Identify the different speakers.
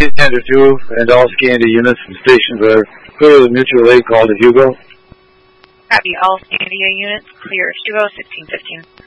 Speaker 1: Standard 2 and all Scandia units and stations are clear of the mutual aid call to Hugo.
Speaker 2: Copy, all Scandia units clear. Hugo 1615.